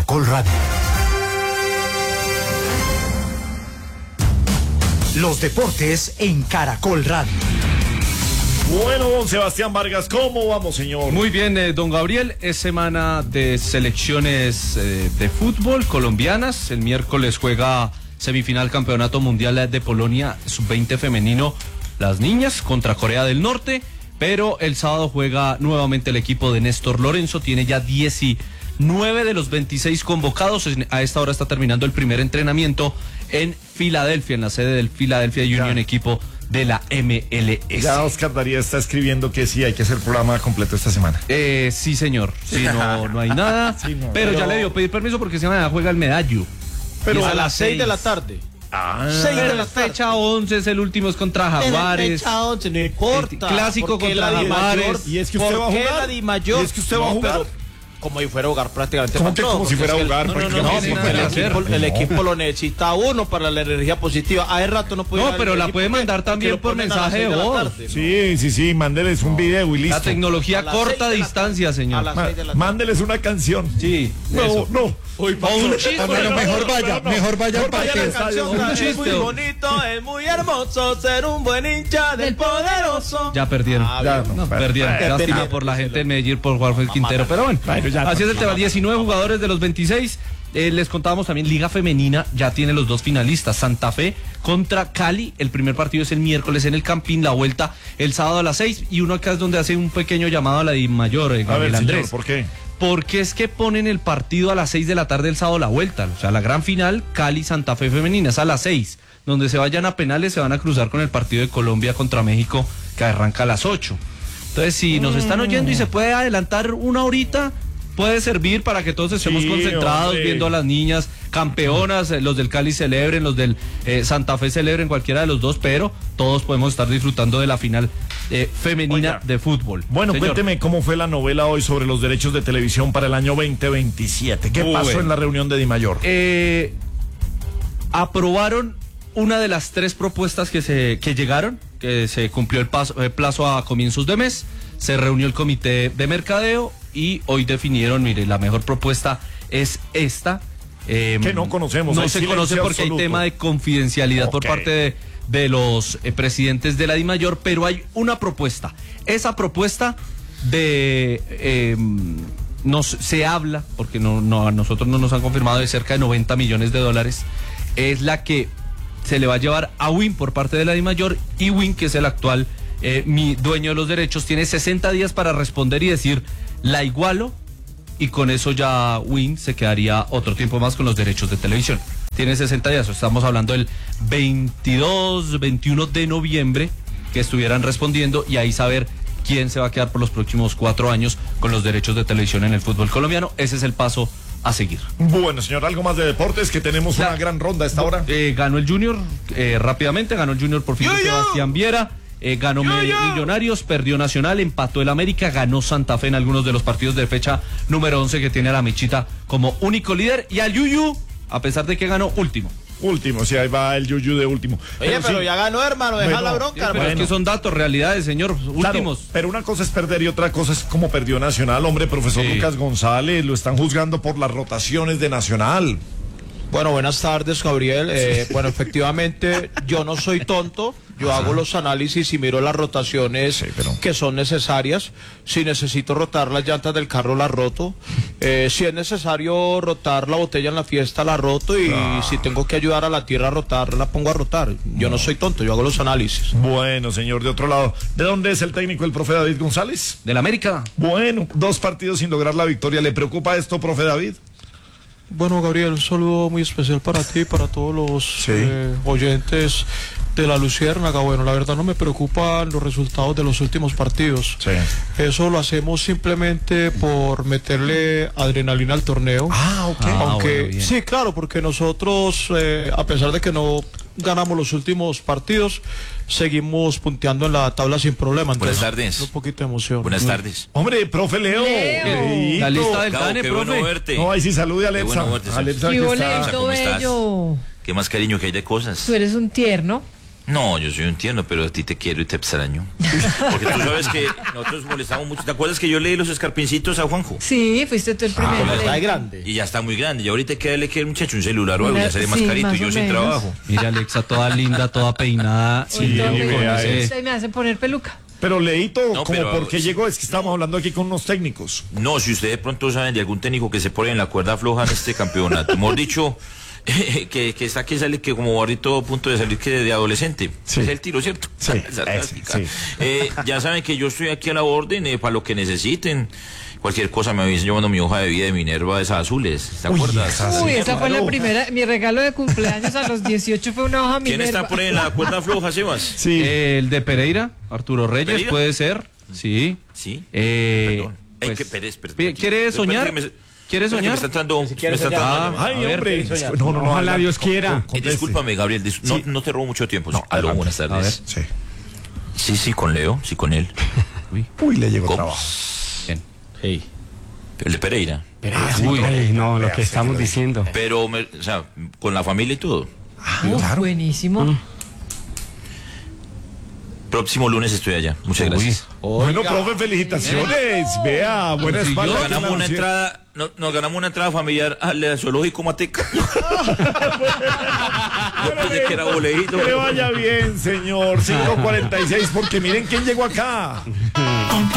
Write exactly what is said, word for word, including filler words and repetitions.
Caracol Radio. Los deportes en Caracol Radio. Bueno, don Sebastián Vargas, ¿cómo vamos, señor? Muy bien, eh, don Gabriel, es semana de selecciones eh, de fútbol colombianas. El miércoles juega semifinal Campeonato Mundial de Polonia sub veinte femenino, las niñas contra Corea del Norte, pero el sábado juega nuevamente el equipo de Néstor Lorenzo, tiene ya diecinueve de los veintiséis convocados. A esta hora está terminando el primer entrenamiento en Filadelfia, en la sede del Philadelphia Union, ya. Equipo de la M L S. Ya Oscar Daría está escribiendo que sí, hay que hacer programa completo esta semana. Eh, sí, señor. Sí, no, no hay nada. Sí, no, pero, pero ya le dio pedir permiso porque se juega el medallo. Pero a las seis de la tarde. Ah, seis de la fecha once es el último, es contra Jaguares. Fecha once, no importa. Clásico contra Jaguares. Y es que usted va a jugar. Y es que usted va a jugar. Como si fuera a jugar prácticamente. ¿Cómo, todo, como si fuera a jugar? No, no, no, no, no, el, equipo, el equipo lo necesita uno para la energía positiva. Hace rato no puede. No, pero la puede mandar también por mensaje de voz. Sí, sí, sí, mándeles un video y listo. La tecnología corta distancia, señor. Mándeles una canción. Sí. No, no. Hoy o un chiste. Bueno, mejor vaya, mejor vaya al partido. Un chiste. Es muy bonito, es muy hermoso ser un buen hincha del poderoso. Ya perdieron. Ya, no, perdieron. Lástima por la gente de Medellín por jugar el Quintero, pero bueno. Así es el tema. diecinueve jugadores de los veintiséis. Eh, les contábamos también, Liga Femenina ya tiene los dos finalistas. Santa Fe contra Cali. El primer partido es el miércoles en el Campín, la vuelta el sábado a las seis. Y uno acá es donde hace un pequeño llamado a la Di Mayor, eh, Gabriel Andrés. Señor, ¿por qué? Porque es que ponen el partido a las seis de la tarde el sábado la vuelta. O sea, la gran final, Cali-Santa Fe Femenina, es a las seis. Donde se vayan a penales se van a cruzar con el partido de Colombia contra México, que arranca a las ocho. Entonces, si nos están oyendo y se puede adelantar una horita, puede servir para que todos estemos sí, concentrados, hombre, viendo a las niñas campeonas, los del Cali celebren, los del eh, Santa Fe celebren, cualquiera de los dos, pero todos podemos estar disfrutando de la final eh, femenina Oiga, de fútbol. Bueno, señor, cuénteme cómo fue la novela hoy sobre los derechos de televisión para el año veinte veintisiete. ¿Qué Uy, pasó en la reunión de Di Mayor? Eh, aprobaron una de las tres propuestas que se que llegaron, que se cumplió el, paso, el plazo a comienzos de mes, se reunió el comité de mercadeo y hoy definieron, mire, la mejor propuesta es esta. Eh, que no conocemos. No se conoce porque absoluto. Hay tema de confidencialidad okay. por parte de, de los eh, presidentes de la Di Mayor, pero hay una propuesta. Esa propuesta de... Eh, nos, se habla, porque no, no, a nosotros no nos han confirmado, de cerca de noventa millones de dólares, es la que se le va a llevar a Win por parte de la Di Mayor, y Win, que es el actual eh, mi dueño de los derechos, tiene sesenta días para responder y decir, la igualo, y con eso ya Win se quedaría otro tiempo más con los derechos de televisión. Tiene sesenta días, estamos hablando del veintidós, veintiuno de noviembre, que estuvieran respondiendo y ahí saber quién se va a quedar por los próximos cuatro años con los derechos de televisión en el fútbol colombiano. Ese es el paso a seguir. Bueno, señor, algo más de deportes, que tenemos una gran ronda a esta hora. Eh, ganó el Junior eh, rápidamente, ganó el Junior por fin de Sebastián Viera. Eh, ganó yo, yo. Millonarios, perdió Nacional, empató el América, ganó Santa Fe en algunos de los partidos de fecha número once, que tiene a la Michita como único líder, y al Yuyu, a pesar de que ganó, último. Último, sí, ahí va el Yuyu de último. Oye, pero, pero sí, ya ganó, hermano, deja bueno, la bronca. Sí, pero bueno. es que son datos, realidades, señor, claro, últimos. Pero una cosa es perder y otra cosa es como perdió Nacional, hombre, profesor sí. Lucas González, lo están juzgando por las rotaciones de Nacional. Bueno, buenas tardes, Gabriel. Eh, bueno, efectivamente, yo no soy tonto. Yo Ajá. hago los análisis y miro las rotaciones sí, pero... que son necesarias. Si necesito rotar las llantas del carro, las roto. Eh, si es necesario rotar la botella en la fiesta, la roto. Y ah. si tengo que ayudar a la tierra a rotar, la pongo a rotar. Yo no, no soy tonto, yo hago los análisis. Bueno, señor, de otro lado, ¿de dónde es el técnico, el profe David González? Del América. Bueno, dos partidos sin lograr la victoria. ¿Le preocupa esto, profe David? Bueno, Gabriel, un saludo muy especial para ti y para todos los sí. eh, oyentes de la Luciérnaga. Bueno, la verdad no me preocupan los resultados de los últimos partidos. Sí. Eso lo hacemos simplemente por meterle adrenalina al torneo. Ah, ok. Ah, Aunque, bueno, sí, claro, porque nosotros, eh, a pesar de que no ganamos los últimos partidos, seguimos punteando en la tabla sin problema. Buenas tardes. Un poquito de emoción. Buenas tardes. Hombre, profe Leo. Leo. La lista del Cabo, Cane, qué profe. bueno verte. No, ahí sí, salude a Alexa. Bueno verte, Alexa ¿Qué que está... está... ¿Cómo estás? bello? ¿Qué más cariño que hay de cosas? Tú eres un tierno. No, yo soy un tierno, pero a ti te quiero y te extraño. Porque tú sabes que nosotros molestamos mucho. ¿Te acuerdas que yo leí los escarpincitos a Juanjo? Sí, fuiste tú el primero. Ah, está Leí. grande. Y ya está muy grande. Y ahorita queda le queda el muchacho un celular o algo, ya sería más Sí, carito. más Y yo o sin menos. trabajo. Mira, Alexa, toda linda, toda peinada. Sí, y todo con vea ese- Ustedes me hacen poner peluca. Pero Leito, No, como pero- por qué llegó, es que estábamos hablando aquí con unos técnicos. No, si ustedes de pronto saben de algún técnico que se pone en la cuerda floja en este campeonato, mejor dicho, que, que está que sale que como ahorita a punto de salir que de adolescente. Sí. Es el tiro, ¿cierto? Sí, Esa ese, táctica. sí. Eh, ya saben que yo estoy aquí a la orden eh, para lo que necesiten. Cualquier cosa me avisen, yo mando mi hoja de vida de Minerva, esas azules, ¿te Uy, acuerdas? esas- Uy, sí, esa fue la claro. primera, mi regalo de cumpleaños a los dieciocho fue una hoja ¿Quién Minerva. está por ahí en la cuerda floja, Sebas? Sí. Eh, el de Pereira, Arturo Reyes, ¿Pereira? puede ser. Sí. Sí. Eh, Perdón. Ay, pues, que Pérez, perdón. pi- ¿Quiere Espérate soñar? que me- ¿Quiere espérate que soñar? Me está entrando, me quiere está soñar. entrando- Ay, a ver, hombre. ¿quieres soñar? No, no, no. Ojalá habla- Dios quiera. con- Eh, conteste. discúlpame, Gabriel, dis- no, no te robo mucho tiempo. No, Aló, adelante. buenas tardes. Sí. Sí, sí, con Leo, sí, con él. Uy, le llegó ¿Cómo? trabajo. Bien. Sí. El de Pereira. Uy, Ay, no, lo Vea, que sí, estamos lo- diciendo. Pero, me- o sea, con la familia y todo. Uf, claro. buenísimo. Próximo lunes estoy allá. Muchas gracias. Bueno, profe, felicitaciones. Vea, buena Consiguió. espalda. Nos que ganamos la una Lucía- entrada, no- nos ganamos una entrada familiar al zoológico Mateca. Yo pensé que era boleíto. Que le vaya bien, señor. cinco cuarenta y seis, porque miren quién llegó acá.